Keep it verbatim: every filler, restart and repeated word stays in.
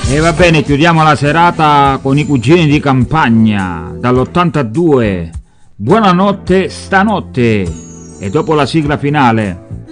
E va bene, chiudiamo la serata con i cugini di campagna dall'ottantadue. Buonanotte stanotte. E dopo la sigla finale